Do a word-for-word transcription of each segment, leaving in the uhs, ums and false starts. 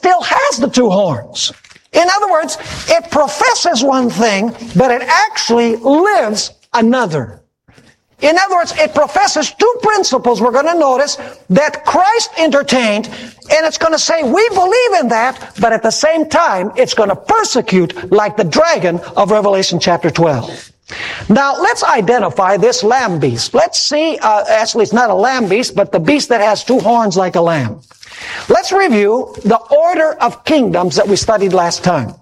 still has the two horns. In other words, it professes one thing, but it actually lives another. In other words, it professes two principles we're going to notice that Christ entertained, and it's going to say we believe in that, but at the same time, it's going to persecute like the dragon of Revelation chapter twelve. Now, let's identify this lamb beast. Let's see, uh, actually it's not a lamb beast, but the beast that has two horns like a lamb. Let's review the order of kingdoms that we studied last time.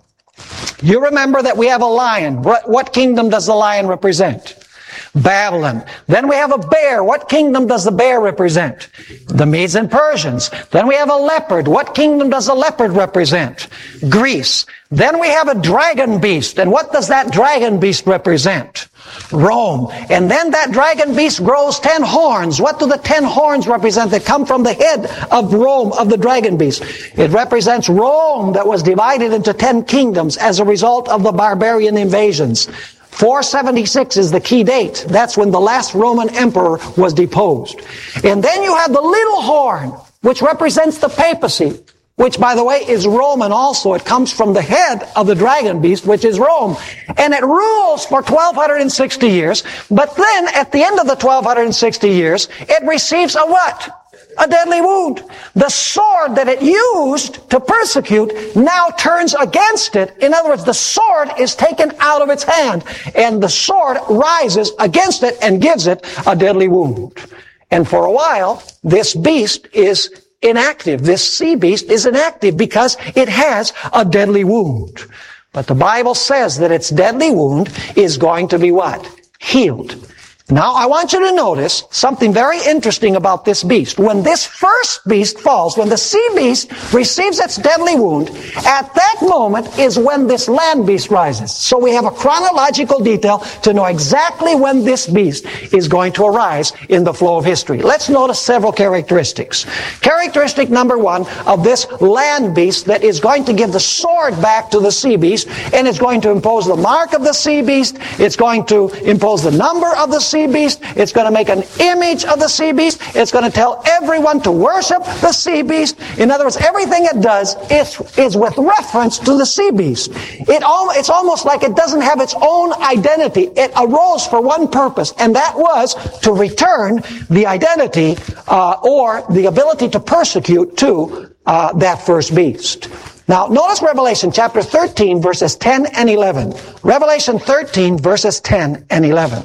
You remember that we have a lion. What, what kingdom does the lion represent? Babylon. Then we have a bear. What kingdom does the bear represent? The Medes and Persians. Then we have a leopard. What kingdom does the leopard represent? Greece. Then we have a dragon beast. And what does that dragon beast represent? Rome. And then that dragon beast grows ten horns. What do the ten horns represent that come from the head of Rome, of the dragon beast? It represents Rome that was divided into ten kingdoms as a result of the barbarian invasions. four seventy-six is the key date. That's when the last Roman emperor was deposed. And then you have the little horn, which represents the papacy, which, by the way, is Roman also. It comes from the head of the dragon beast, which is Rome. And it rules for twelve sixty years. But then, at the end of the twelve sixty years, it receives a what? A deadly wound. The sword that it used to persecute now turns against it. In other words, the sword is taken out of its hand, and the sword rises against it and gives it a deadly wound. And for a while, this beast is inactive. This sea beast is inactive because it has a deadly wound. But the Bible says that its deadly wound is going to be what? Healed. Now, I want you to notice something very interesting about this beast. When this first beast falls, when the sea beast receives its deadly wound, at that moment is when this land beast rises. So we have a chronological detail to know exactly when this beast is going to arise in the flow of history. Let's notice several characteristics. Characteristic number one of this land beast that is going to give the sword back to the sea beast, and it's going to impose the mark of the sea beast, it's going to impose the number of the sea beast, it's going to make an image of the sea beast, it's going to tell everyone to worship the sea beast. In other words, everything it does is, is with reference to the sea beast. It al- it's almost like it doesn't have its own identity. It arose for one purpose, and that was to return the identity uh, or the ability to persecute to uh, that first beast. Now, notice Revelation chapter thirteen, verses ten and eleven. Revelation thirteen, verses ten and eleven.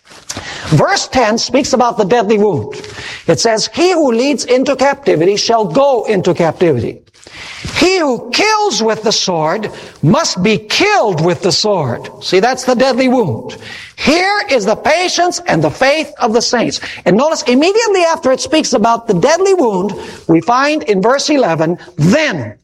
Verse ten speaks about the deadly wound. It says, "He who leads into captivity shall go into captivity. He who kills with the sword must be killed with the sword." See, that's the deadly wound. Here is the patience and the faith of the saints. And notice immediately after it speaks about the deadly wound, we find in verse eleven, "Then."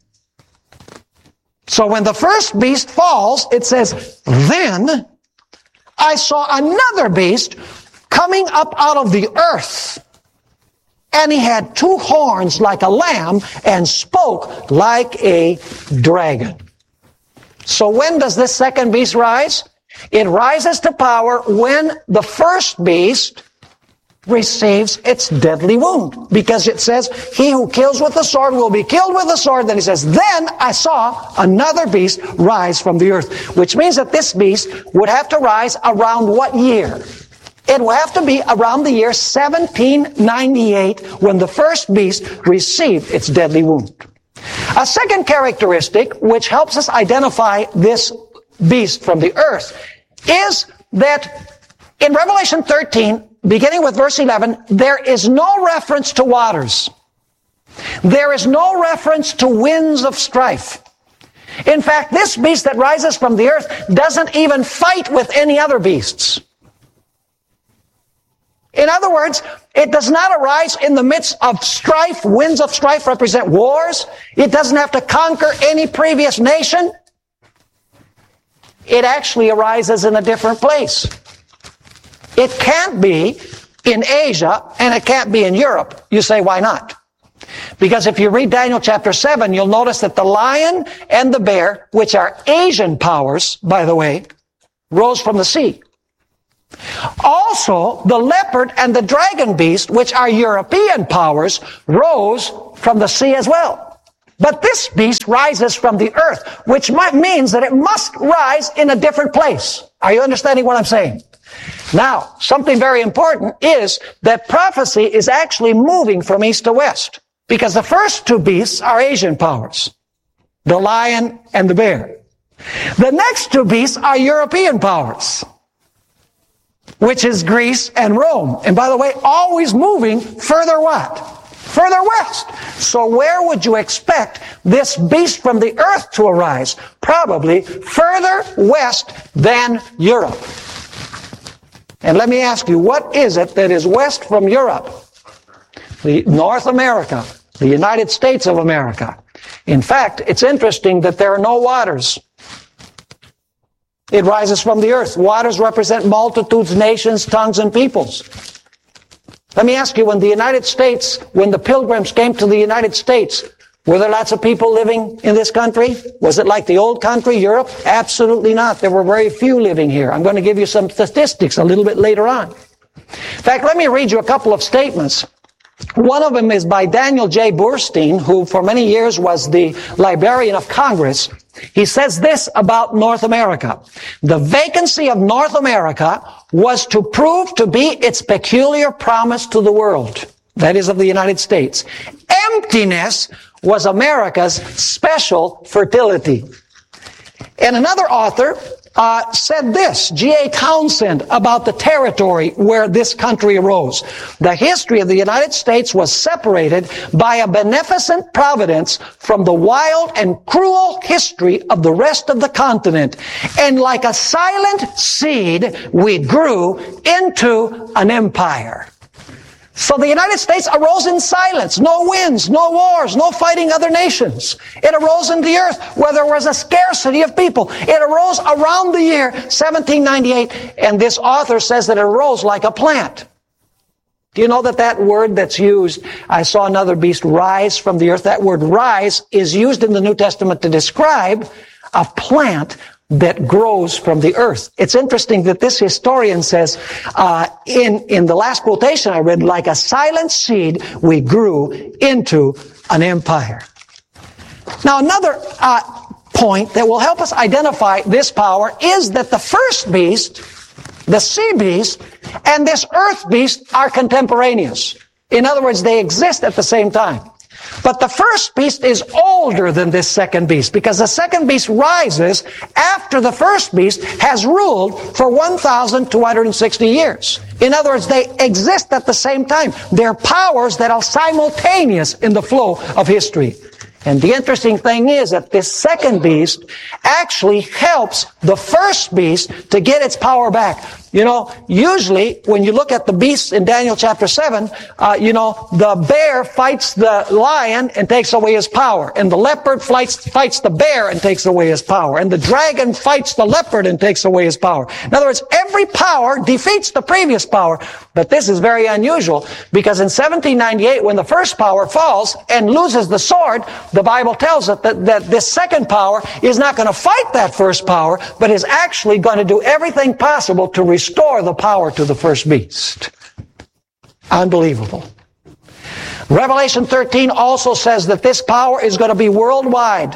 So when the first beast falls, it says, "Then I saw another beast coming up out of the earth, and he had two horns like a lamb and spoke like a dragon." So when does this second beast rise? It rises to power when the first beast receives its deadly wound. Because it says, "He who kills with the sword will be killed with the sword." Then he says, "Then I saw another beast rise from the earth." Which means that this beast would have to rise around what year? It will have to be around the year seventeen ninety-eight when the first beast received its deadly wound. A second characteristic which helps us identify this beast from the earth is that in Revelation thirteen, beginning with verse eleven, there is no reference to waters. There is no reference to winds of strife. In fact, this beast that rises from the earth doesn't even fight with any other beasts. In other words, it does not arise in the midst of strife. Winds of strife represent wars. It doesn't have to conquer any previous nation. It actually arises in a different place. It can't be in Asia, and it can't be in Europe. You say, why not? Because if you read Daniel chapter seven, you'll notice that the lion and the bear, which are Asian powers, by the way, rose from the sea. Also, the leopard and the dragon beast, which are European powers, rose from the sea as well. But this beast rises from the earth, which might, means that it must rise in a different place. Are you understanding what I'm saying? Now, something very important is that prophecy is actually moving from east to west, because the first two beasts are Asian powers, the lion and the bear. The next two beasts are European powers, which is Greece and Rome. And by the way, always moving further what? Further west. So where would you expect this beast from the earth to arise? Probably further west than Europe. And let me ask you, what is it that is west from Europe? The North America, the United States of America. In fact, it's interesting that there are no waters. It rises from the earth. Waters represent multitudes, nations, tongues, and peoples. Let me ask you, when the United States, when the pilgrims came to the United States, were there lots of people living in this country? Was it like the old country, Europe? Absolutely not. There were very few living here. I'm going to give you some statistics a little bit later on. In fact, let me read you a couple of statements. One of them is by Daniel J. Burstein, who for many years was the Librarian of Congress. He says this about North America. The vacancy of North America was to prove to be its peculiar promise to the world. That is, of the United States. Emptiness was America's special fertility. And another author uh, said this, G A Townsend, about the territory where this country arose. The history of the United States was separated by a beneficent providence from the wild and cruel history of the rest of the continent. And like a silent seed, we grew into an empire. So the United States arose in silence. No winds, no wars, no fighting other nations. It arose in the earth where there was a scarcity of people. It arose around the year seventeen ninety-eight, and this author says that it arose like a plant. Do you know that that word that's used, I saw another beast rise from the earth, that word rise is used in the New Testament to describe a plant that grows from the earth. It's interesting that this historian says, uh, in, in the last quotation I read, like a silent seed, we grew into an empire. Now another uh, point that will help us identify this power is that the first beast, the sea beast, and this earth beast are contemporaneous. In other words, they exist at the same time. But the first beast is older than this second beast, because the second beast rises after the first beast has ruled for one thousand two hundred sixty years. In other words, they exist at the same time. They're powers that are simultaneous in the flow of history. And the interesting thing is that this second beast actually helps the first beast to get its power back. You know, usually when you look at the beasts in Daniel chapter seven, uh, you know, the bear fights the lion and takes away his power. And the leopard fights, fights the bear and takes away his power. And the dragon fights the leopard and takes away his power. In other words, every power defeats the previous power. But this is very unusual, because in seventeen ninety-eight, when the first power falls and loses the sword, the Bible tells us that, that this second power is not going to fight that first power, but is actually going to do everything possible to restore the power to the first beast. Unbelievable. Revelation thirteen also says that this power is going to be worldwide.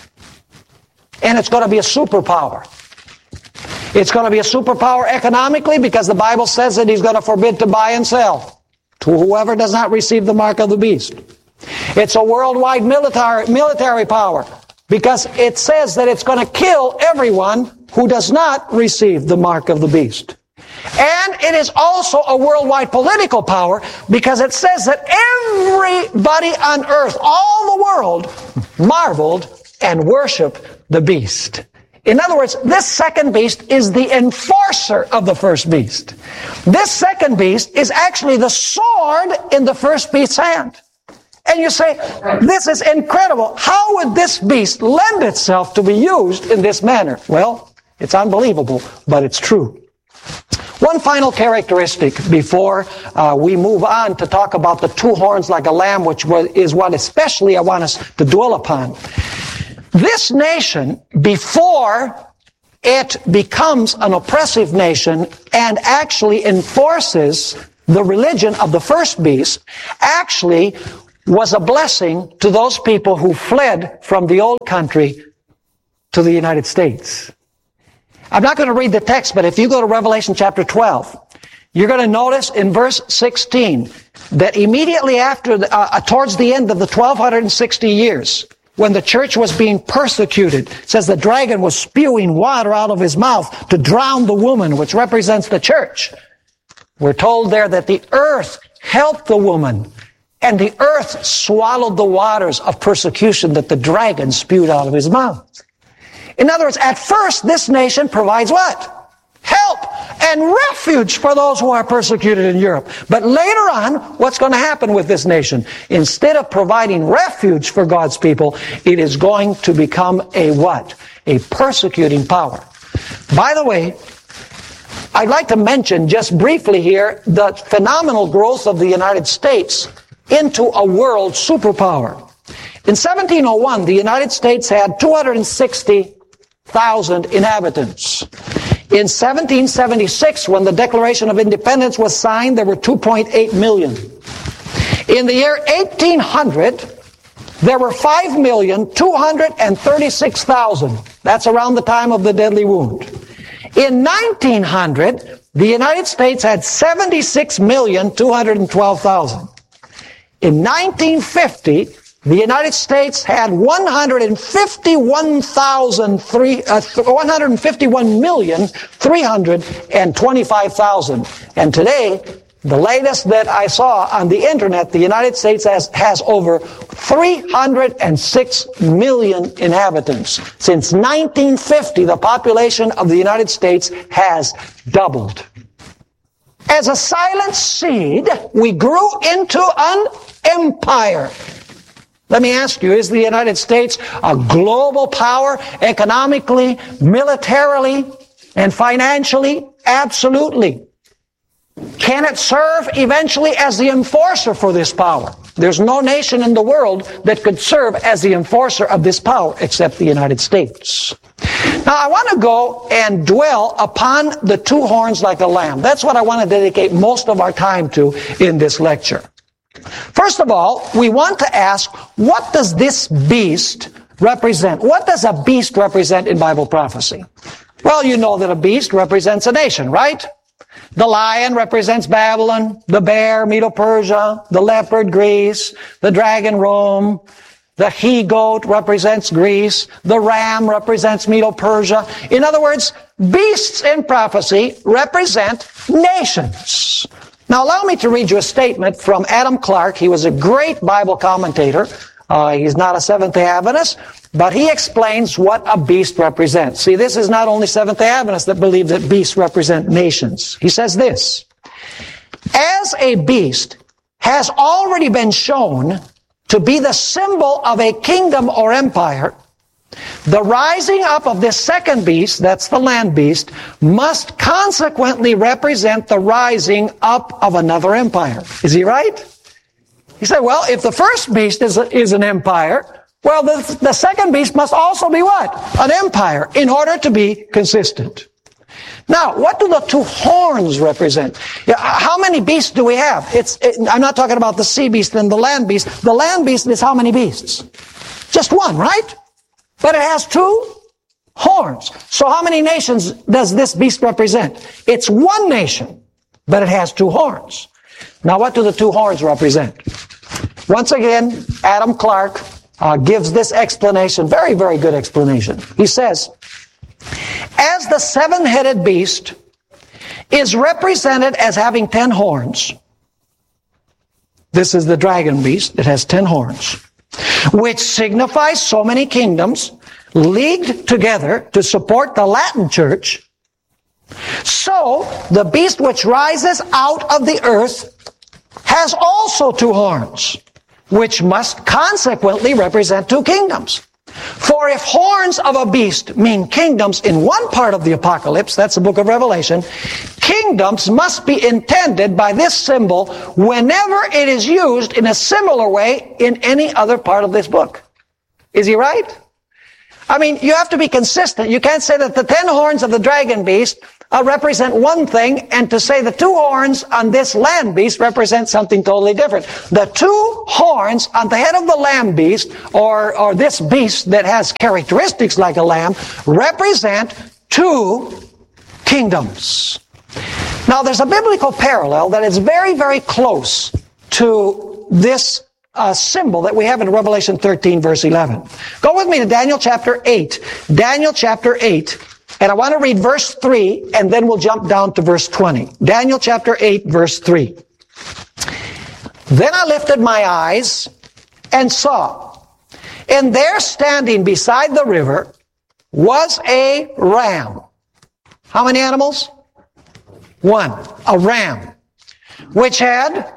And it's going to be a superpower. It's going to be a superpower economically, because the Bible says that he's going to forbid to buy and sell to whoever does not receive the mark of the beast. It's a worldwide military, military power, because it says that it's going to kill everyone who does not receive the mark of the beast. And it is also a worldwide political power, because it says that everybody on earth, all the world, marveled and worshiped the beast. In other words, this second beast is the enforcer of the first beast. This second beast is actually the sword in the first beast's hand. And you say, this is incredible. How would this beast lend itself to be used in this manner? Well, it's unbelievable, but it's true. One final characteristic before uh, we move on to talk about the two horns like a lamb, which was, is what especially I want us to dwell upon. This nation, before it becomes an oppressive nation and actually enforces the religion of the first beast, actually was a blessing to those people who fled from the old country to the United States. I'm not going to read the text, but if you go to Revelation chapter twelve, you're going to notice in verse sixteen that immediately after, the, uh, towards the end of the twelve sixty years, when the church was being persecuted, it says the dragon was spewing water out of his mouth to drown the woman, which represents the church. We're told there that the earth helped the woman, and the earth swallowed the waters of persecution that the dragon spewed out of his mouth. In other words, at first, this nation provides what? Help and refuge for those who are persecuted in Europe. But later on, what's going to happen with this nation? Instead of providing refuge for God's people, it is going to become a what? A persecuting power. By the way, I'd like to mention just briefly here the phenomenal growth of the United States into a world superpower. In seventeen oh one, the United States had two hundred sixty thousand inhabitants. In seventeen seventy-six, when the Declaration of Independence was signed, there were two point eight million. In the year eighteen hundred, there were five million two hundred thirty-six thousand. That's around the time of the deadly wound. In nineteen hundred, the United States had seventy-six million two hundred twelve thousand. In nineteen fifty, the United States had one hundred fifty-one thousand three, uh, one hundred fifty-one million three hundred twenty-five thousand. And today, the latest that I saw on the internet, the United States has, has over three hundred six million inhabitants. Since nineteen fifty, the population of the United States has doubled. As a silent seed, we grew into an empire. Let me ask you, is the United States a global power economically, militarily, and financially? Absolutely. Can it serve eventually as the enforcer for this power? There's no nation in the world that could serve as the enforcer of this power except the United States. Now, I want to go and dwell upon the two horns like a lamb. That's what I want to dedicate most of our time to in this lecture. First of all, we want to ask, what does this beast represent? What does a beast represent in Bible prophecy? Well, you know that a beast represents a nation, right? The lion represents Babylon, the bear, Medo-Persia, the leopard, Greece, the dragon, Rome, the he-goat represents Greece, the ram represents Medo-Persia. In other words, beasts in prophecy represent nations. Now, allow me to read you a statement from Adam Clarke. He was a great Bible commentator. Uh, he's not a Seventh-day Adventist, but he explains what a beast represents. See, this is not only Seventh-day Adventists that believe that beasts represent nations. He says this: as a beast has already been shown to be the symbol of a kingdom or empire, the rising up of this second beast, that's the land beast, must consequently represent the rising up of another empire. Is he right? He said, well, if the first beast is, a, is an empire, well, the, the second beast must also be what? An empire, in order to be consistent. Now, what do the two horns represent? Yeah, how many beasts do we have? It's, it, I'm not talking about the sea beast and the land beast. The land beast is how many beasts? Just one, right? But it has two horns. So how many nations does this beast represent? It's one nation, but it has two horns. Now, what do the two horns represent? Once again, Adam Clarke uh, gives this explanation, very, very good explanation. He says, as the seven-headed beast is represented as having ten horns, this is the dragon beast, it has ten horns, which signifies so many kingdoms leagued together to support the Latin church. So, the beast which rises out of the earth has also two horns, which must consequently represent two kingdoms. For if horns of a beast mean kingdoms in one part of the apocalypse, that's the book of Revelation, kingdoms must be intended by this symbol whenever it is used in a similar way in any other part of this book. Is he right? I mean, you have to be consistent. You can't say that the ten horns of the dragon beast uh, represent one thing, and to say the two horns on this land beast represent something totally different. The two horns on the head of the lamb beast, or, or this beast that has characteristics like a lamb, represent two kingdoms. Now, there's a biblical parallel that is very, very close to this uh, symbol that we have in Revelation thirteen, verse eleven. Go with me to Daniel chapter eight. Daniel chapter eight. And I want to read verse three, and then we'll jump down to verse twenty. Daniel chapter eight, verse three. Then I lifted my eyes and saw, and there standing beside the river was a ram. How many animals? One. A ram. Which had,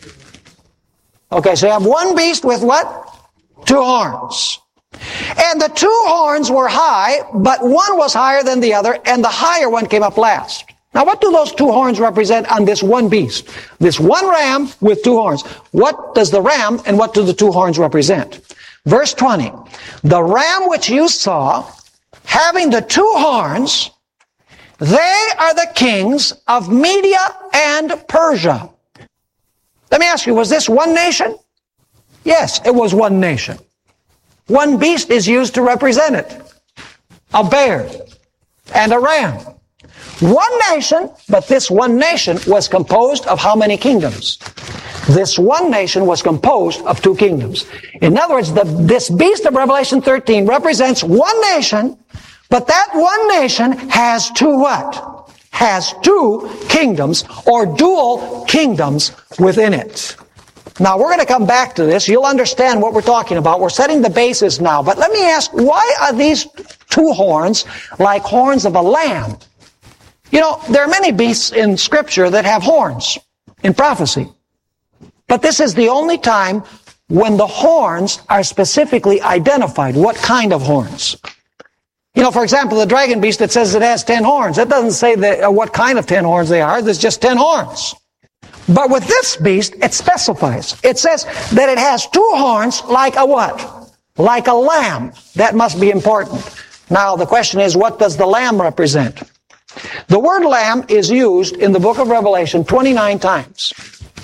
okay, so you have one beast with what? Two horns. And the two horns were high, but one was higher than the other, and the higher one came up last. Now, what do those two horns represent on this one beast? This one ram with two horns. What does the ram and what do the two horns represent? Verse twenty. The ram which you saw, having the two horns, they are the kings of Media and Persia. Let me ask you, was this one nation? Yes, it was one nation. One beast is used to represent it. A bear and a ram. One nation, but this one nation was composed of how many kingdoms? This one nation was composed of two kingdoms. In other words, the, this beast of Revelation thirteen represents one nation, but that one nation has two what? Has two kingdoms, or dual kingdoms within it. Now, we're going to come back to this. You'll understand what we're talking about. We're setting the basis now. But let me ask, why are these two horns like horns of a lamb? You know, there are many beasts in Scripture that have horns in prophecy. But this is the only time when the horns are specifically identified. What kind of horns? You know, for example, the dragon beast that says it has ten horns. That doesn't say that, uh, what kind of ten horns they are. There's just ten horns. But with this beast, it specifies. It says that it has two horns like a what? Like a lamb. That must be important. Now, the question is, what does the lamb represent? The word lamb is used in the book of Revelation twenty-nine times.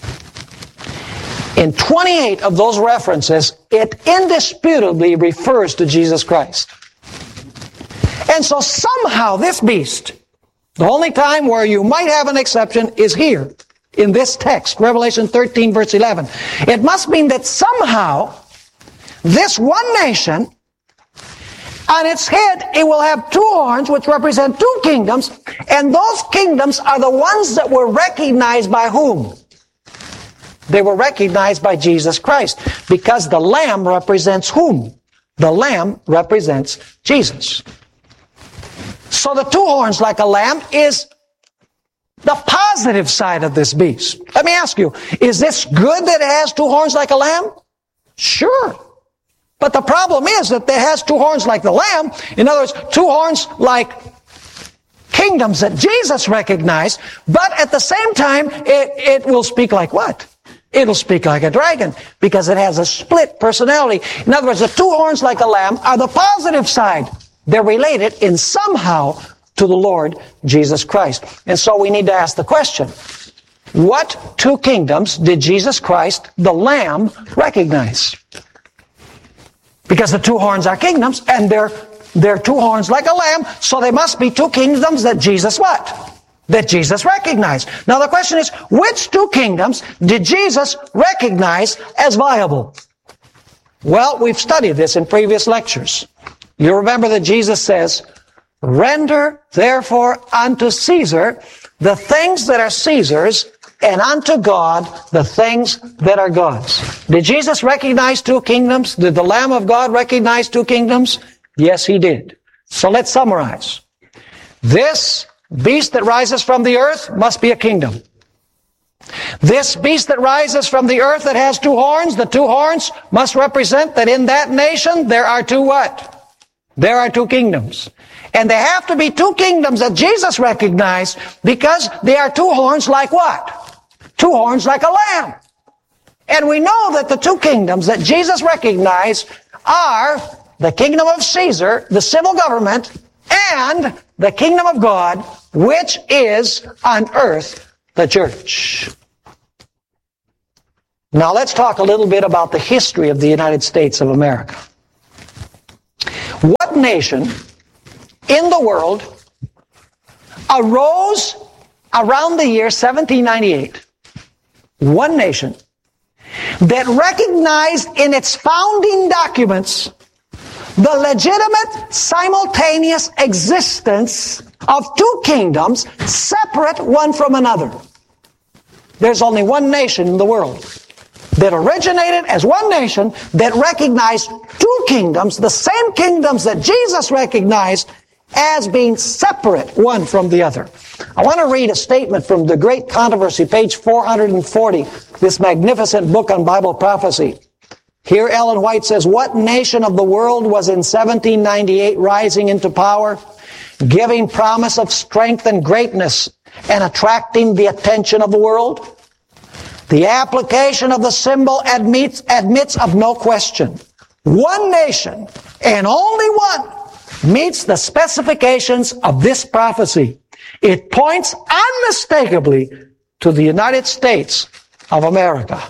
In twenty-eight of those references, it indisputably refers to Jesus Christ. And so somehow this beast, the only time where you might have an exception is here. In this text, Revelation thirteen, verse eleven. It must mean that somehow this one nation, on its head, it will have two horns, which represent two kingdoms, and those kingdoms are the ones that were recognized by whom? They were recognized by Jesus Christ, because the Lamb represents whom? The Lamb represents Jesus. So the two horns like a lamb is the positive side of this beast. Let me ask you, is this good that it has two horns like a lamb? Sure. But the problem is that it has two horns like the lamb. In other words, two horns like kingdoms that Jesus recognized, but at the same time, it, it will speak like what? It'll speak like a dragon, because it has a split personality. In other words, the two horns like a lamb are the positive side. They're related in somehow to the Lord Jesus Christ. And so we need to ask the question, what two kingdoms did Jesus Christ, the Lamb, recognize? Because the two horns are kingdoms, and they're, they're two horns like a lamb, so they must be two kingdoms that Jesus what? That Jesus recognized. Now the question is, which two kingdoms did Jesus recognize as viable? Well, we've studied this in previous lectures. You remember that Jesus says, render therefore unto Caesar the things that are Caesar's, and unto God the things that are God's. Did Jesus recognize two kingdoms? Did the Lamb of God recognize two kingdoms? Yes, he did. So let's summarize. This beast that rises from the earth must be a kingdom. This beast that rises from the earth that has two horns, the two horns must represent that in that nation there are two what? There are two kingdoms. And they have to be two kingdoms that Jesus recognized, because they are two horns like what? Two horns like a lamb. And we know that the two kingdoms that Jesus recognized are the kingdom of Caesar, the civil government, and the kingdom of God, which is on earth, the church. Now let's talk a little bit about the history of the United States of America. What nation in the world arose around the year seventeen ninety-eight? One nation that recognized in its founding documents the legitimate simultaneous existence of two kingdoms separate one from another. There's only one nation in the world that originated as one nation that recognized two kingdoms, the same kingdoms that Jesus recognized as being separate one from the other. I want to read a statement from The Great Controversy, page four hundred forty, this magnificent book on Bible prophecy. Here Ellen White says, "What nation of the world was in seventeen ninety-eight rising into power, giving promise of strength and greatness, and attracting the attention of the world? The application of the symbol admits, admits of no question. One nation, and only one, meets the specifications of this prophecy. It points unmistakably to the United States of America."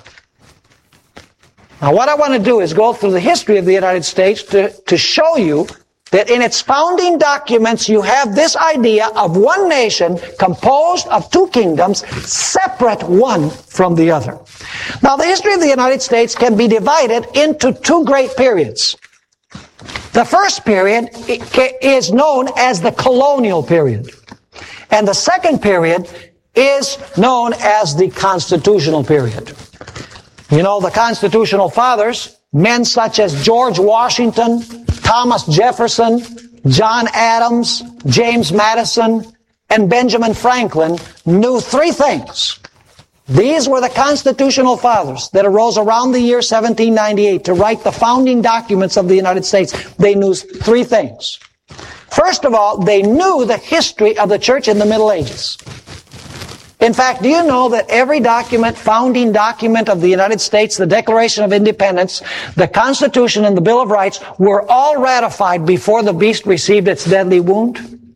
Now what I want to do is go through the history of the United States to, to show you that in its founding documents you have this idea of one nation composed of two kingdoms, separate one from the other. Now the history of the United States can be divided into two great periods. The first period is known as the colonial period. And the second period is known as the constitutional period. You know, the constitutional fathers, men such as George Washington, Thomas Jefferson, John Adams, James Madison, and Benjamin Franklin knew three things. These were the constitutional fathers that arose around the year seventeen ninety-eight to write the founding documents of the United States. They knew three things. First of all, they knew the history of the church in the Middle Ages. In fact, do you know that every document, founding document of the United States, the Declaration of Independence, the Constitution, and the Bill of Rights were all ratified before the beast received its deadly wound?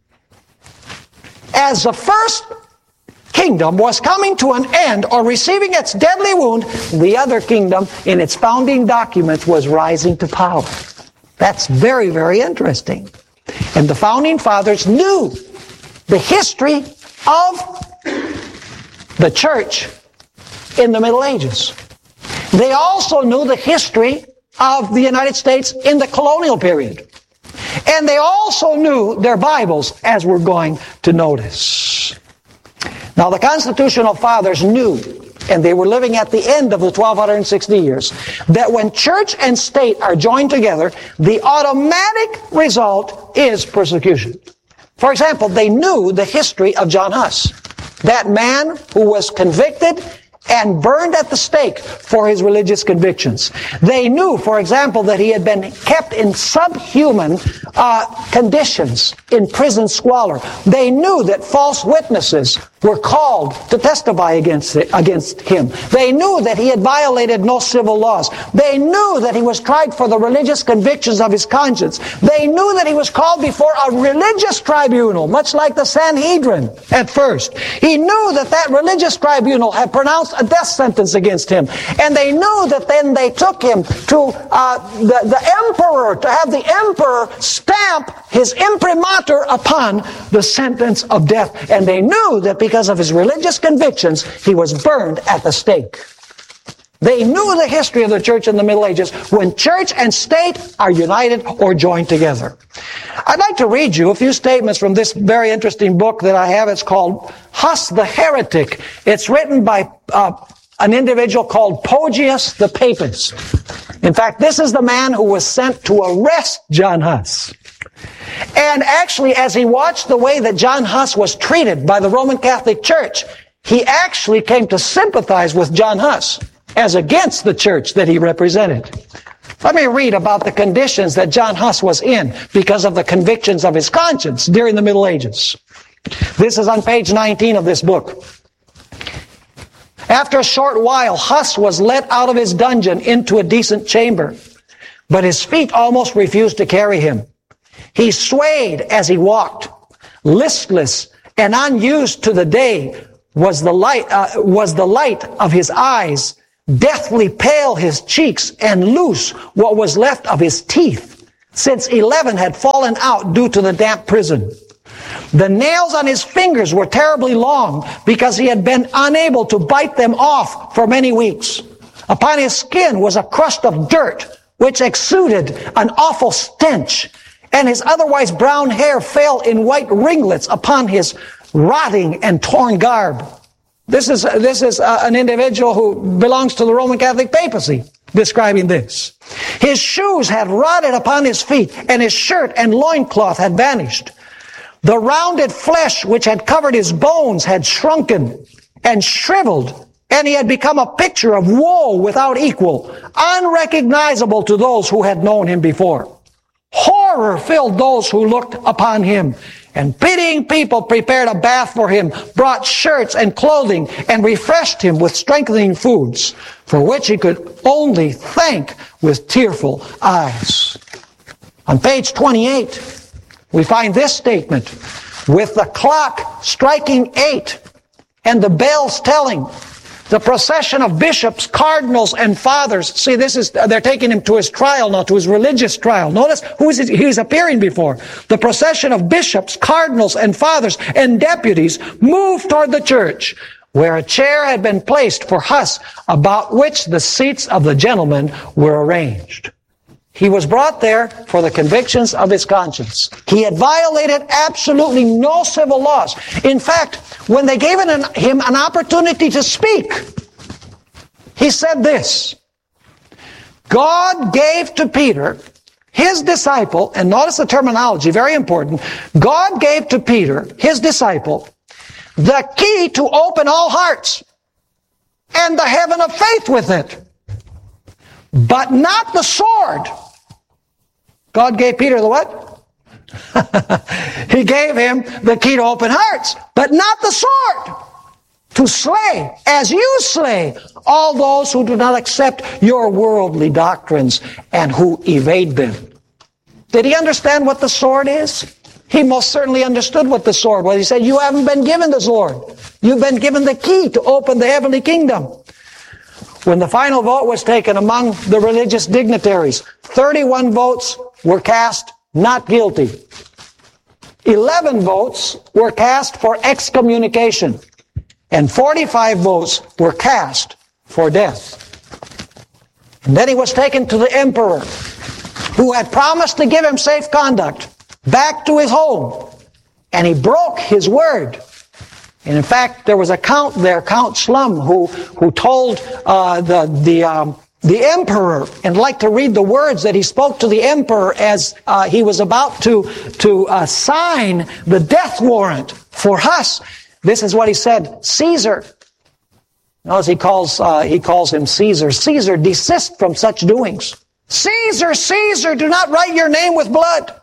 As the first kingdom was coming to an end or receiving its deadly wound, the other kingdom in its founding documents was rising to power. That's very, very interesting. And the founding fathers knew the history of the church in the Middle Ages. They also knew the history of the United States in the colonial period. And they also knew their Bibles, as we're going to notice. Now, the constitutional fathers knew, and they were living at the end of the twelve sixty years, that when church and state are joined together, the automatic result is persecution. For example, they knew the history of John Huss, that man who was convicted and burned at the stake for his religious convictions. They knew, for example, that he had been kept in subhuman uh, conditions in prison squalor. They knew that false witnesses were called to testify against it, against him. They knew that he had violated no civil laws. They knew that he was tried for the religious convictions of his conscience. They knew that he was called before a religious tribunal, much like the Sanhedrin at first. He knew that that religious tribunal had pronounced a death sentence against him. And they knew that then they took him to uh, the, the emperor, to have the emperor stamp his imprimatur upon the sentence of death. And they knew that because of his religious convictions, he was burned at the stake. They knew the history of the church in the Middle Ages when church and state are united or joined together. I'd like to read you a few statements from this very interesting book that I have. It's called Huss the Heretic. It's written by uh, an individual called Poggius the Papist. In fact, this is the man who was sent to arrest John Huss. And actually, as he watched the way that John Huss was treated by the Roman Catholic Church, he actually came to sympathize with John Huss as against the church that he represented. Let me read about the conditions that John Huss was in because of the convictions of his conscience during the Middle Ages. This is on page nineteen of this book. After a short while, Huss was let out of his dungeon into a decent chamber, but his feet almost refused to carry him. He swayed as he walked. Listless and unused to the day was the light, uh, was the light of his eyes. Deathly pale his cheeks, and loose what was left of his teeth, since eleven had fallen out due to the damp prison. The nails on his fingers were terribly long because he had been unable to bite them off for many weeks. Upon his skin was a crust of dirt which exuded an awful stench, and his otherwise brown hair fell in white ringlets upon his rotting and torn garb. This is, this is uh, an individual who belongs to the Roman Catholic papacy describing this. His shoes had rotted upon his feet, and his shirt and loincloth had vanished. The rounded flesh which had covered his bones had shrunken and shriveled, and he had become a picture of woe without equal, unrecognizable to those who had known him before. Horror filled those who looked upon him, and pitying people prepared a bath for him, brought shirts and clothing, and refreshed him with strengthening foods, for which he could only thank with tearful eyes. On page twenty-eight, we find this statement: with the clock striking eight and the bells telling, the procession of bishops, cardinals, and fathers. See, this is, they're taking him to his trial now, to his religious trial. Notice who is he, he's appearing before. The procession of bishops, cardinals, and fathers, and deputies moved toward the church, where a chair had been placed for Huss, about which the seats of the gentlemen were arranged. He was brought there for the convictions of his conscience. He had violated absolutely no civil laws. In fact, when they gave an, him an opportunity to speak, he said this: God gave to Peter, his disciple, and notice the terminology, very important, God gave to Peter, his disciple, the key to open all hearts and the heaven of faith with it, but not the sword. God gave Peter the what? He gave him the key to open hearts, but not the sword, to slay, as you slay, all those who do not accept your worldly doctrines and who evade them. Did he understand what the sword is? He most certainly understood what the sword was. He said, you haven't been given the sword. You've been given the key to open the heavenly kingdom. When the final vote was taken among the religious dignitaries, thirty-one votes were cast not guilty. eleven votes were cast for excommunication, and forty-five votes were cast for death. And then he was taken to the emperor, who had promised to give him safe conduct back to his home, and he broke his word. And in fact, there was a count there, Count Slum, who who told uh, the the um, the emperor, and like to read the words that he spoke to the emperor as uh, he was about to to uh, sign the death warrant for Huss. This is what he said: Caesar. Notice he calls uh, he calls him Caesar. Caesar, desist from such doings. Caesar, Caesar, do not write your name with blood.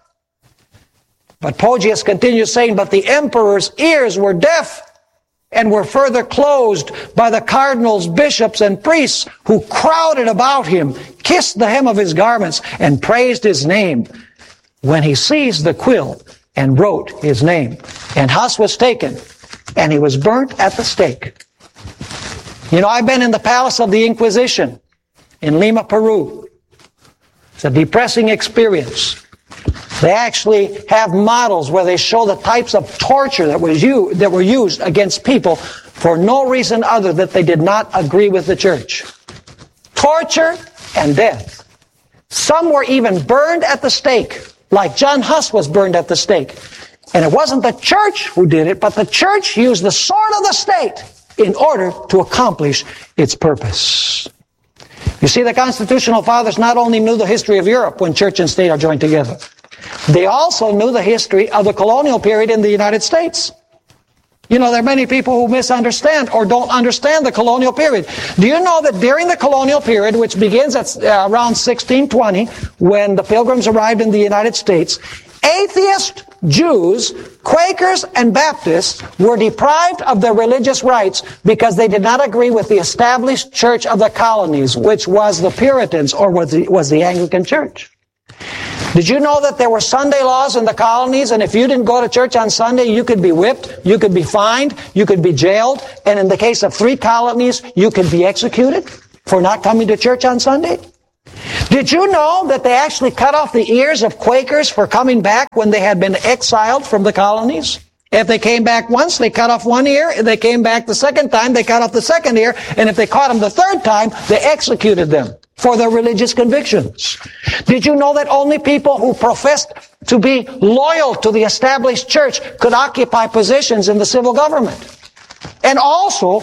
But Poggius continues saying, but the emperor's ears were deaf and were further closed by the cardinals, bishops, and priests who crowded about him, kissed the hem of his garments, and praised his name, when he seized the quill and wrote his name. And Huss was taken, and he was burnt at the stake. You know, I've been in the palace of the Inquisition in Lima, Peru. It's a depressing experience. They actually have models where they show the types of torture that was used, that were used against people for no reason other than they did not agree with the church. Torture and death. Some were even burned at the stake, like John Huss was burned at the stake. And it wasn't the church who did it, but the church used the sword of the state in order to accomplish its purpose. You see, the constitutional fathers not only knew the history of Europe when church and state are joined together, they also knew the history of the colonial period in the United States. You know, there are many people who misunderstand or don't understand the colonial period. Do you know that during the colonial period, which begins at uh, around sixteen twenty, when the Pilgrims arrived in the United States, atheist Jews, Quakers, and Baptists were deprived of their religious rights because they did not agree with the established church of the colonies, which was the Puritans or was the, was the Anglican Church. Did you know that there were Sunday laws in the colonies, and if you didn't go to church on Sunday, you could be whipped, you could be fined, you could be jailed, and in the case of three colonies, you could be executed for not coming to church on Sunday? Did you know that they actually cut off the ears of Quakers for coming back when they had been exiled from the colonies? If they came back once, they cut off one ear. If they came back the second time, they cut off the second ear. And if they caught them the third time, they executed them for their religious convictions. Did you know that only people who professed to be loyal to the established church could occupy positions in the civil government? And also,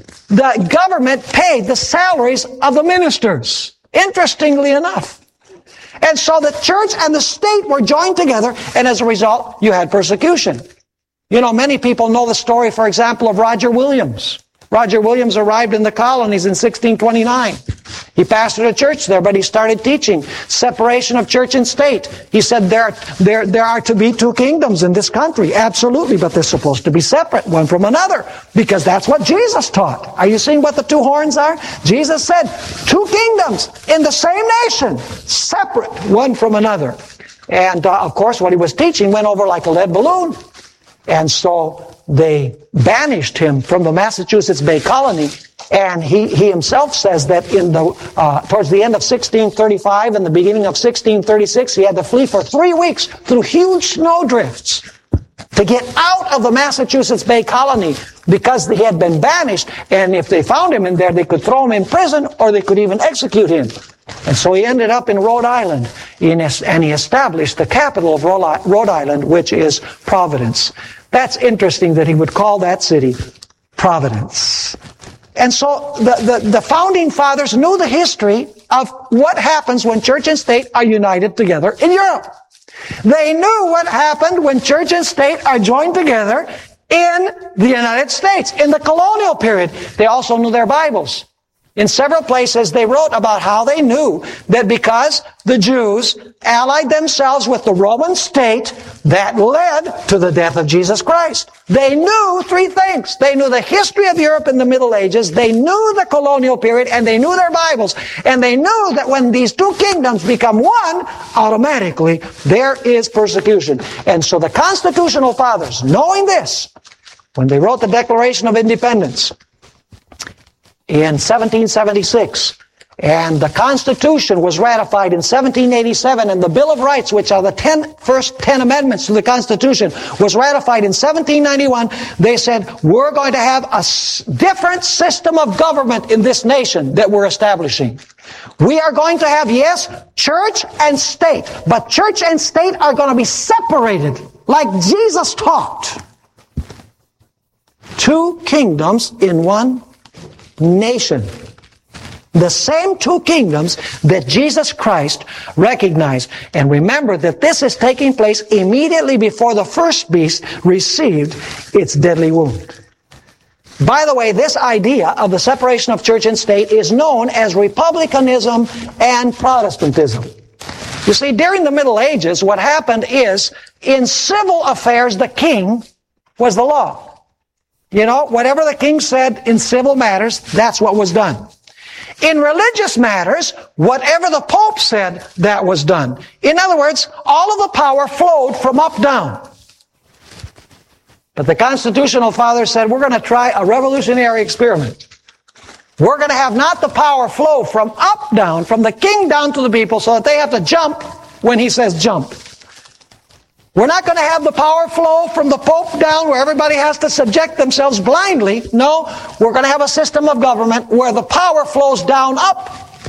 the government paid the salaries of the ministers, interestingly enough. And so the church and the state were joined together, and as a result, you had persecution. You know, many people know the story, for example, of Roger Williams. Roger Williams arrived in the colonies in sixteen twenty-nine. He pastored a church there, but he started teaching separation of church and state. He said there, there, there are to be two kingdoms in this country. Absolutely, but they're supposed to be separate, one from another, because that's what Jesus taught. Are you seeing what the two horns are? Jesus said, two kingdoms in the same nation, separate, one from another. And, uh, of course, what he was teaching went over like a lead balloon. And so they banished him from the Massachusetts Bay Colony, and he, he himself says that in the uh, towards the end of sixteen thirty-five and the beginning of sixteen thirty-six, he had to flee for three weeks through huge snowdrifts to get out of the Massachusetts Bay Colony because he had been banished, and if they found him in there, they could throw him in prison or they could even execute him. And so he ended up in Rhode Island, and he established the capital of Rhode Island, which is Providence. That's interesting that he would call that city Providence. And so the, the, the founding fathers knew the history of what happens when church and state are united together in Europe. They knew what happened when church and state are joined together in the United States in the colonial period. They also knew their Bibles. In several places, they wrote about how they knew that because the Jews allied themselves with the Roman state, that led to the death of Jesus Christ. They knew three things. They knew the history of Europe in the Middle Ages, they knew the colonial period, and they knew their Bibles. And they knew that when these two kingdoms become one, automatically there is persecution. And so the Constitutional Fathers, knowing this, when they wrote the Declaration of Independence, in seventeen seventy-six, and the Constitution was ratified in seventeen eighty-seven, and the Bill of Rights, which are the ten, first ten amendments to the Constitution, was ratified in seventeen ninety-one. They said, we're going to have a s- different system of government in this nation that we're establishing. We are going to have, yes, church and state, but church and state are going to be separated, like Jesus taught. Two kingdoms in one nation. The same two kingdoms that Jesus Christ recognized. And remember that this is taking place immediately before the first beast received its deadly wound. By the way, this idea of the separation of church and state is known as republicanism and Protestantism. You see, during the Middle Ages, what happened is, in civil affairs, the king was the law. You know, whatever the king said in civil matters, that's what was done. In religious matters, whatever the Pope said, that was done. In other words, all of the power flowed from up down. But the Constitutional Fathers said, we're going to try a revolutionary experiment. We're going to have not the power flow from up down, from the king down to the people, so that they have to jump when he says jump. We're not going to have the power flow from the Pope down where everybody has to subject themselves blindly. No, we're going to have a system of government where the power flows down up.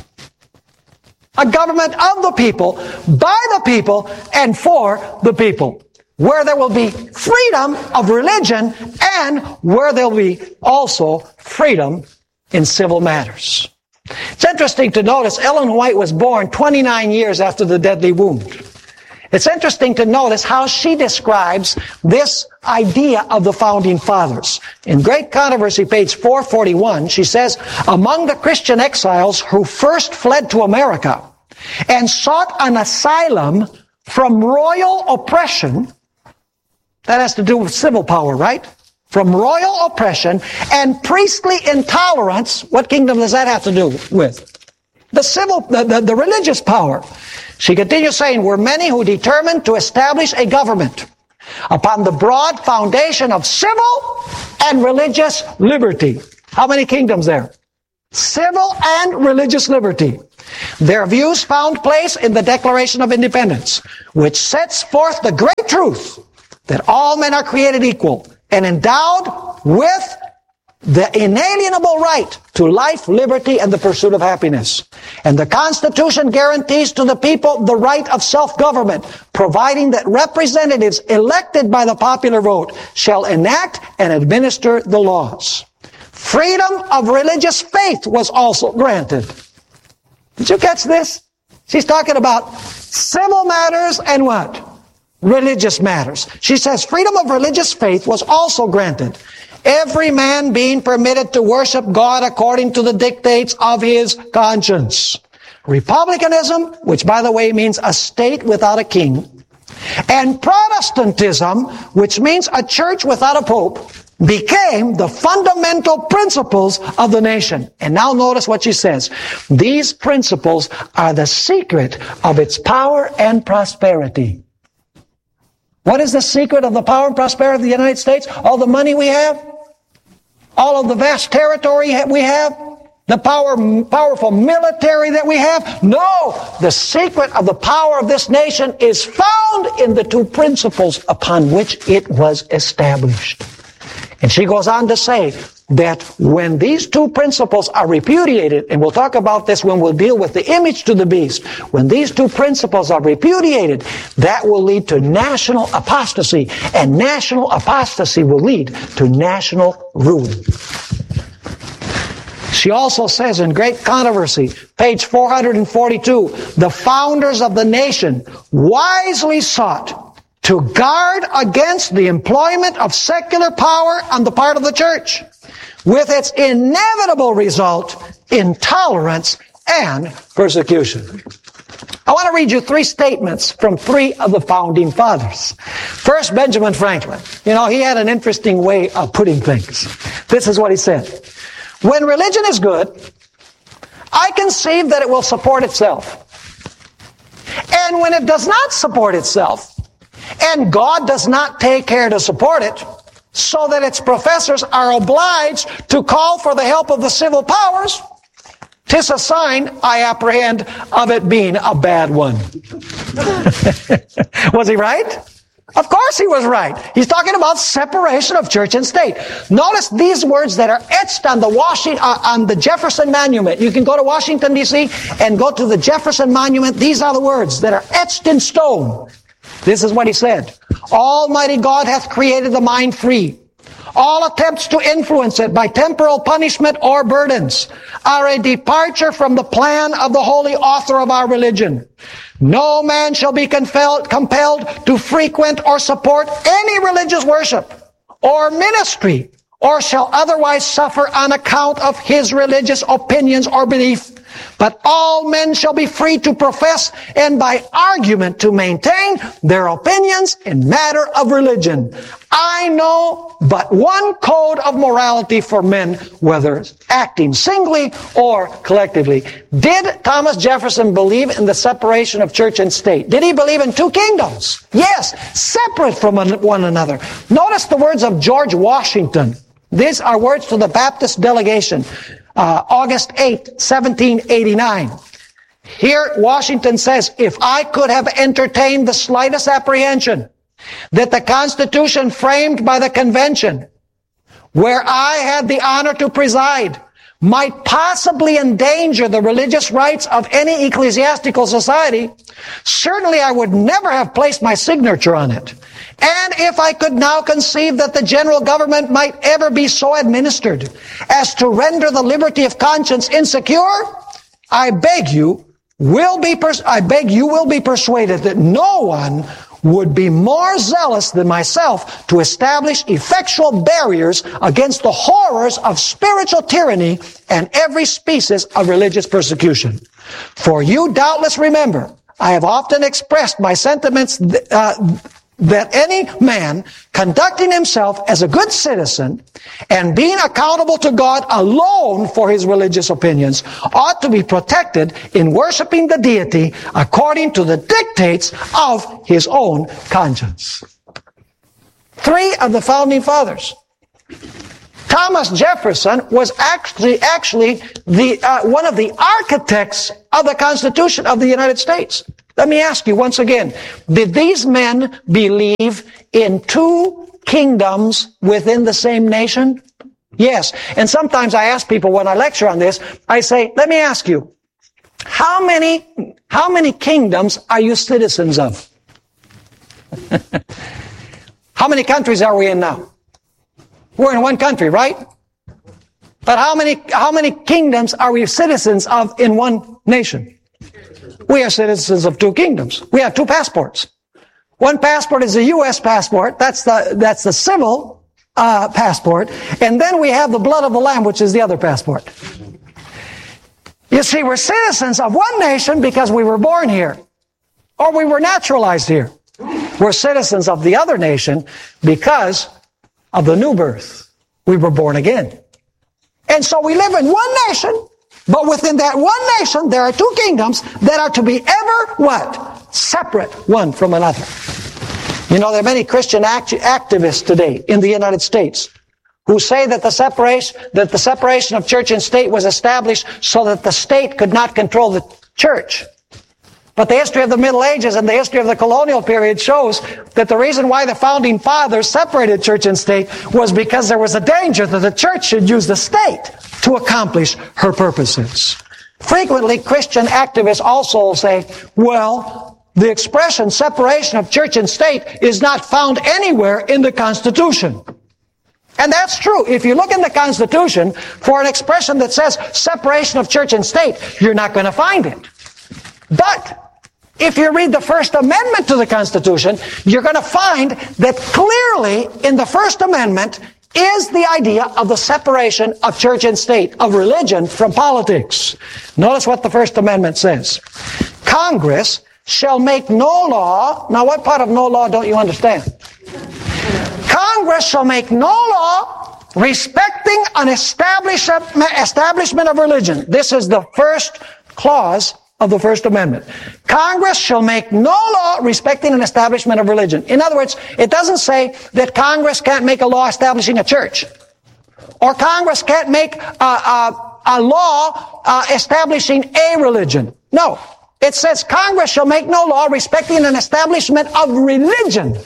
A government of the people, by the people, and for the people. Where there will be freedom of religion and where there will be also freedom in civil matters. It's interesting to notice Ellen White was born twenty-nine years after the deadly wound. It's interesting to notice how she describes this idea of the Founding Fathers. In Great Controversy, page four forty-one, she says, among the Christian exiles who first fled to America and sought an asylum from royal oppression, that has to do with civil power, right? From royal oppression and priestly intolerance, what kingdom does that have to do with? The civil, the, the, the religious power. She continues saying, were many who determined to establish a government upon the broad foundation of civil and religious liberty. How many kingdoms there? Civil and religious liberty. Their views found place in the Declaration of Independence, which sets forth the great truth that all men are created equal and endowed with the inalienable right to life, liberty, and the pursuit of happiness. And the Constitution guarantees to the people the right of self-government, providing that representatives elected by the popular vote shall enact and administer the laws. Freedom of religious faith was also granted. Did you catch this? She's talking about civil matters and what? Religious matters. She says freedom of religious faith was also granted. Every man being permitted to worship God according to the dictates of his conscience. Republicanism, which by the way means a state without a king, and Protestantism, which means a church without a pope, became the fundamental principles of the nation. And now notice what she says. These principles are the secret of its power and prosperity. What is the secret of the power and prosperity of the United States? All the money we have? All of the vast territory we have? The power, powerful military that we have? No! The secret of the power of this nation is found in the two principles upon which it was established. And she goes on to say that when these two principles are repudiated, and we'll talk about this when we'll deal with the image to the beast, when these two principles are repudiated, that will lead to national apostasy, and national apostasy will lead to national ruin. She also says in Great Controversy, page four hundred forty-two, the founders of the nation wisely sought to guard against the employment of secular power on the part of the church, with its inevitable result, intolerance and persecution. I want to read you three statements from three of the founding fathers. First, Benjamin Franklin. You know, he had an interesting way of putting things. This is what he said. When religion is good, I conceive that it will support itself. And when it does not support itself, and God does not take care to support it, so that its professors are obliged to call for the help of the civil powers, 'tis a sign, I apprehend, of it being a bad one. Was he right? Of course he was right. He's talking about separation of church and state. Notice these words that are etched on the Washington, uh, on the Jefferson Monument. You can go to Washington, D C and go to the Jefferson Monument. These are the words that are etched in stone. This is what he said. Almighty God hath created the mind free. All attempts to influence it by temporal punishment or burdens are a departure from the plan of the holy author of our religion. No man shall be compelled, compelled to frequent or support any religious worship or ministry, or shall otherwise suffer on account of his religious opinions or belief. But all men shall be free to profess and by argument to maintain their opinions in matter of religion. I know but one code of morality for men, whether acting singly or collectively. Did Thomas Jefferson believe in the separation of church and state? Did he believe in two kingdoms? Yes, separate from one another. Notice the words of George Washington. These are words to the Baptist delegation. Uh, August eighth, seventeen eighty-nine. Here, Washington says, if I could have entertained the slightest apprehension that the Constitution framed by the Convention, where I had the honor to preside, might possibly endanger the religious rights of any ecclesiastical society, certainly I would never have placed my signature on it. And if I could now conceive that the general government might ever be so administered as to render the liberty of conscience insecure, I beg you will be pers- I beg you will be persuaded that no one would be more zealous than myself to establish effectual barriers against the horrors of spiritual tyranny and every species of religious persecution. For you doubtless remember, I have often expressed my sentiments th- uh, that any man conducting himself as a good citizen and being accountable to God alone for his religious opinions ought to be protected in worshiping the deity according to the dictates of his own conscience. Three of the founding fathers. Thomas Jefferson was actually actually the uh, one of the architects of the Constitution of the United States. Let me ask you once again, did these men believe in two kingdoms within the same nation? Yes. And sometimes I ask people when I lecture on this, I say, let me ask you, how many, how many kingdoms are you citizens of? How many countries are we in now? We're in one country, right? But how many, how many kingdoms are we citizens of in one nation? We are citizens of two kingdoms. We have two passports. One passport is a U S passport. That's the, that's the civil, uh, passport. And then we have the blood of the Lamb, which is the other passport. You see, we're citizens of one nation because we were born here. Or we were naturalized here. We're citizens of the other nation because of the new birth. We were born again. And so we live in one nation, but within that one nation, there are two kingdoms that are to be ever what? Separate one from another. You know, there are many Christian act- activists today in the United States who say that the separation, that the separation of church and state was established so that the state could not control the church. But the history of the Middle Ages and the history of the colonial period shows that the reason why the founding fathers separated church and state was because there was a danger that the church should use the state to accomplish her purposes. Frequently, Christian activists also say, well, the expression separation of church and state is not found anywhere in the Constitution. And that's true. If you look in the Constitution for an expression that says separation of church and state, you're not going to find it. But if you read the First Amendment to the Constitution, you're going to find that clearly in the First Amendment is the idea of the separation of church and state, of religion from politics. Notice what the First Amendment says. Congress shall make no law. Now, what part of no law don't you understand? Congress shall make no law respecting an establishment of religion. This is the first clause of the First Amendment. Congress shall make no law respecting an establishment of religion. In other words, it doesn't say that Congress can't make a law establishing a church. Or Congress can't make a, a, a law uh, establishing a religion. No. It says Congress shall make no law respecting an establishment of religion.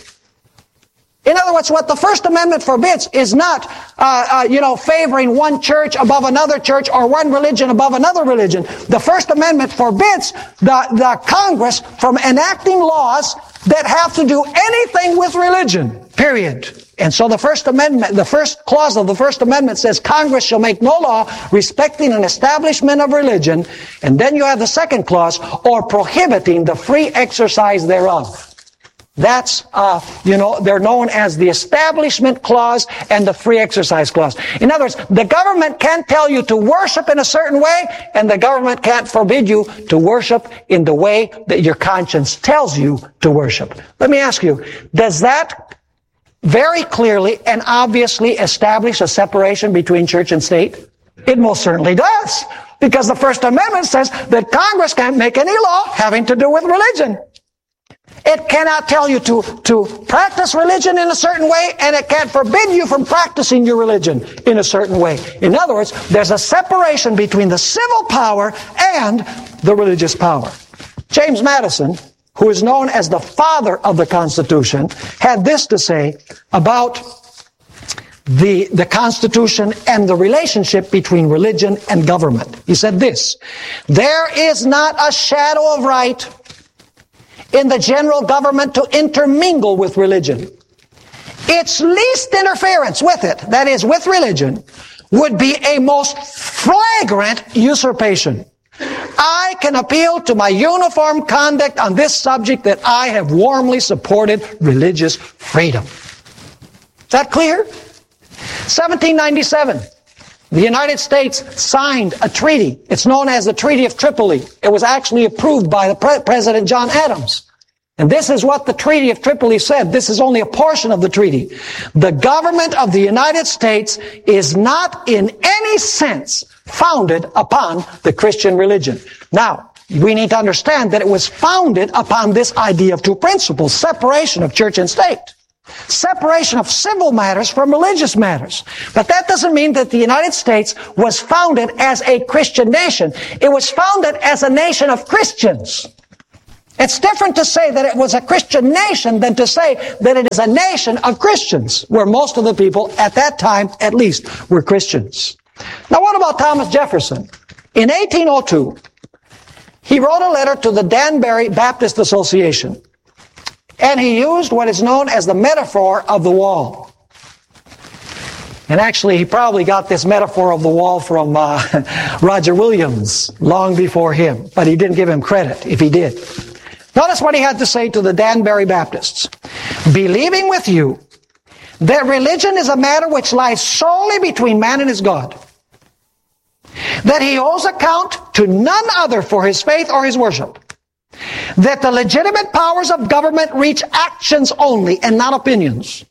In other words, what the First Amendment forbids is not, uh, uh, you know, favoring one church above another church or one religion above another religion. The First Amendment forbids the, the Congress from enacting laws that have to do anything with religion, period. And so the First Amendment, the first clause of the First Amendment says Congress shall make no law respecting an establishment of religion. And then you have the second clause, or prohibiting the free exercise thereof. That's, uh, you know, they're known as the Establishment Clause and the Free Exercise Clause. In other words, the government can't tell you to worship in a certain way, and the government can't forbid you to worship in the way that your conscience tells you to worship. Let me ask you, does that very clearly and obviously establish a separation between church and state? It most certainly does, because the First Amendment says that Congress can't make any law having to do with religion. It cannot tell you to, to practice religion in a certain way, and it can't forbid you from practicing your religion in a certain way. In other words, there's a separation between the civil power and the religious power. James Madison, who is known as the father of the Constitution, had this to say about the, the Constitution and the relationship between religion and government. He said this, "There is not a shadow of right in the general government to intermingle with religion. Its least interference with it, that is, with religion, would be a most flagrant usurpation. I can appeal to my uniform conduct on this subject that I have warmly supported religious freedom." Is that clear? seventeen ninety-seven. The United States signed a treaty. It's known as the Treaty of Tripoli. It was actually approved by the Pre- President John Adams. And this is what the Treaty of Tripoli said. This is only a portion of the treaty. The government of the United States is not in any sense founded upon the Christian religion. Now, we need to understand that it was founded upon this idea of two principles: separation of church and state, separation of civil matters from religious matters. But that doesn't mean that the United States was founded as a Christian nation. It was founded as a nation of Christians. It's different to say that it was a Christian nation than to say that it is a nation of Christians, where most of the people at that time, at least, were Christians. Now, what about Thomas Jefferson? In eighteen oh two, he wrote a letter to the Danbury Baptist Association, and he used what is known as the metaphor of the wall. And actually, he probably got this metaphor of the wall from uh, Roger Williams long before him, but he didn't give him credit if he did. Notice what he had to say to the Danbury Baptists. Believing with you that religion is a matter which lies solely between man and his God, that he owes account to none other for his faith or his worship, that the legitimate powers of government reach actions only and not opinions,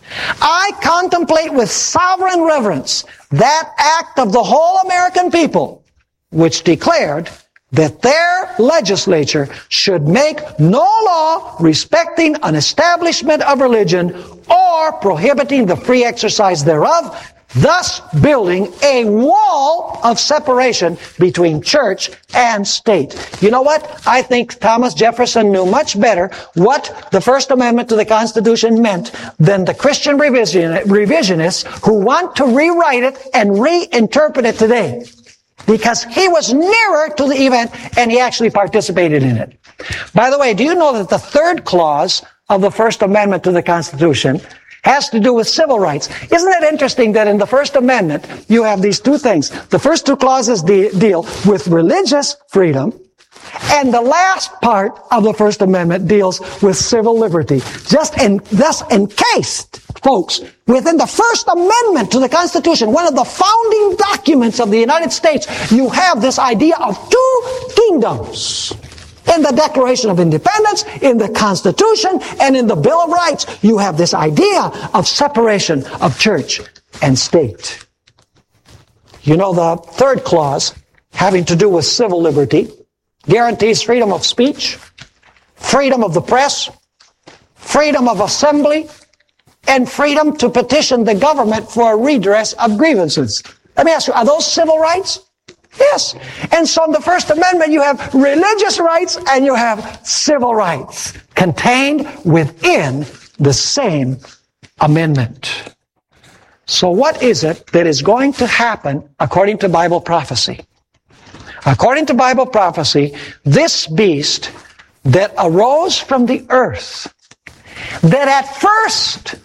I contemplate with sovereign reverence that act of the whole American people which declared that their legislature should make no law respecting an establishment of religion or prohibiting the free exercise thereof, thus building a wall of separation between church and state. You know what? I think Thomas Jefferson knew much better what the First Amendment to the Constitution meant than the Christian revision, revisionists who want to rewrite it and reinterpret it today. Because he was nearer to the event and he actually participated in it. By the way, do you know that the third clause of the First Amendment to the Constitution has to do with civil rights? Isn't it interesting that in the First Amendment you have these two things? The first two clauses de- deal with religious freedom, and the last part of the First Amendment deals with civil liberty. Just in, thus encased, folks, within the First Amendment to the Constitution, one of the founding documents of the United States, you have this idea of two kingdoms. In the Declaration of Independence, in the Constitution, and in the Bill of Rights, you have this idea of separation of church and state. You know, the third clause, having to do with civil liberty, guarantees freedom of speech, freedom of the press, freedom of assembly, and freedom to petition the government for a redress of grievances. Let me ask you, are those civil rights? Yes. And so in the First Amendment, you have religious rights and you have civil rights contained within the same amendment. So what is it that is going to happen according to Bible prophecy? According to Bible prophecy, this beast that arose from the earth, that at first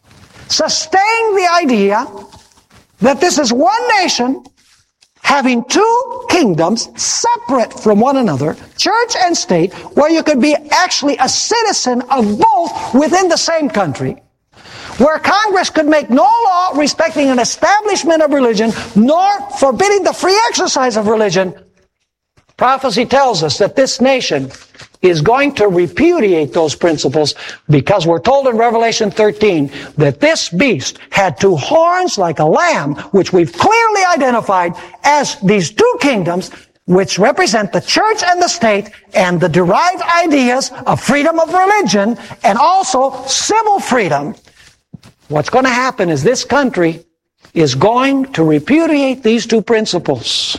sustained the idea that this is one nation having two kingdoms separate from one another, church and state, where you could be actually a citizen of both within the same country, where Congress could make no law respecting an establishment of religion, nor forbidding the free exercise of religion. Prophecy tells us that this nation is going to repudiate those principles, because we're told in Revelation thirteen that this beast had two horns like a lamb, which we've clearly identified as these two kingdoms, which represent the church and the state, and the derived ideas of freedom of religion and also civil freedom. What's going to happen is this country is going to repudiate these two principles,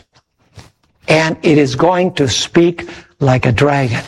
and it is going to speak like a dragon.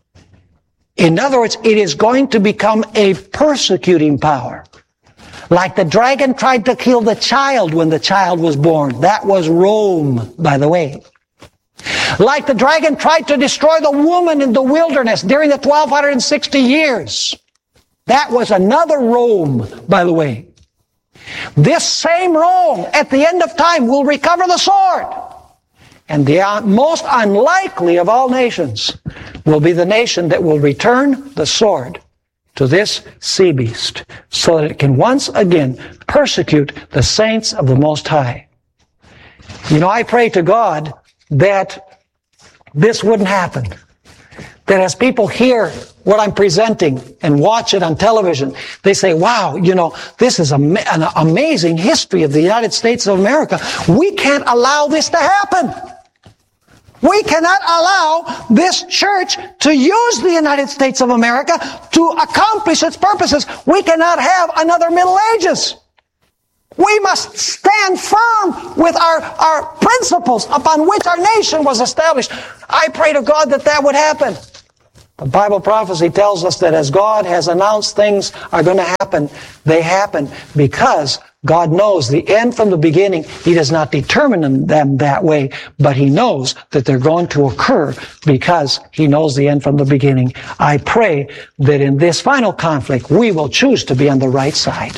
In other words, it is going to become a persecuting power. Like the dragon tried to kill the child when the child was born. That was Rome, by the way. Like the dragon tried to destroy the woman in the wilderness during the twelve sixty years. That was another Rome, by the way. This same Rome, at the end of time, will recover the sword. And the most unlikely of all nations will be the nation that will return the sword to this sea beast, so that it can once again persecute the saints of the Most High. You know, I pray to God that this wouldn't happen. that as people hear what I'm presenting and watch it on television, they say, wow, you know, this is a, an amazing history of the United States of America. We can't allow this to happen. We cannot allow this church to use the United States of America to accomplish its purposes. We cannot have another Middle Ages. We must stand firm with our, our principles upon which our nation was established. I pray to God that that would happen. The Bible prophecy tells us that as God has announced things are going to happen, they happen because God knows the end from the beginning. He does not determine them that way, but He knows that they're going to occur because He knows the end from the beginning. I pray that in this final conflict, we will choose to be on the right side.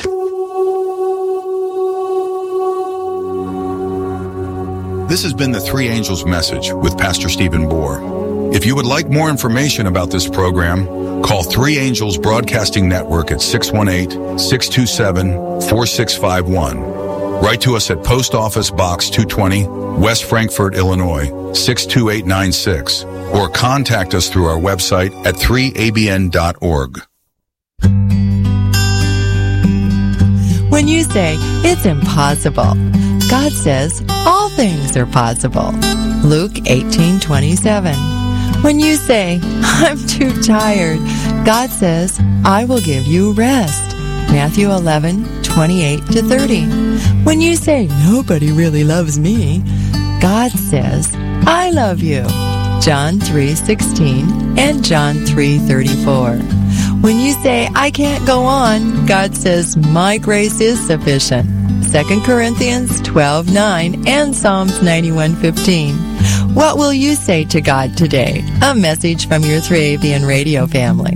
This has been the Three Angels Message with Pastor Stephen Bohr. If you would like more information about this program, call Three Angels Broadcasting Network at six one eight, six two seven, four six five one. Write to us at Post Office Box two twenty, West Frankfort, Illinois, six two eight nine six, or contact us through our website at three A B N dot org. When you say, it's impossible, God says, all things are possible. Luke eighteen twenty-seven. When you say, I'm too tired, God says, I will give you rest. Matthew eleven twenty-eight to thirty. When you say, nobody really loves me, God says, I love you. John three sixteen and John three thirty-four. When you say, I can't go on, God says, my grace is sufficient. Second Corinthians twelve nine and Psalms ninety-one fifteen. What will you say to God today? A message from your three A B N radio family.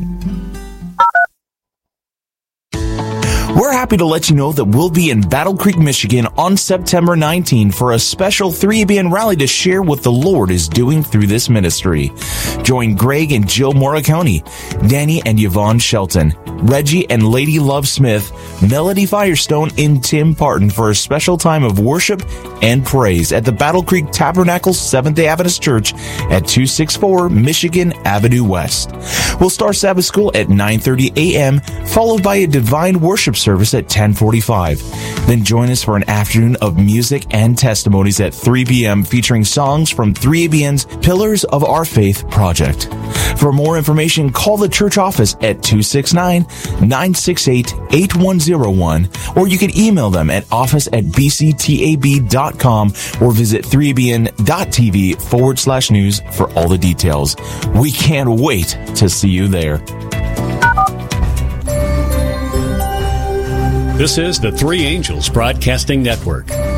We're happy to let you know that we'll be in Battle Creek, Michigan on September nineteenth for a special three A B N rally to share what the Lord is doing through this ministry. Join Greg and Jill Morricone, Danny and Yvonne Shelton, Reggie and Lady Love Smith, Melody Firestone, and Tim Parton for a special time of worship and praise at the Battle Creek Tabernacle Seventh-day Adventist Church at two sixty-four Michigan Avenue West. We'll start Sabbath school at nine thirty a.m., followed by a divine worship service at ten forty-five. Then join us for an afternoon of music and testimonies at three p.m. featuring songs from three A B N's Pillars of Our Faith project. For more information, call the church office at two six nine, nine six eight, eight one zero one, or you can email them at office at b c t a b dot com or visit three A B N dot t v forward slash news for all the details. We can't wait to see you there. This is the Three Angels Broadcasting Network.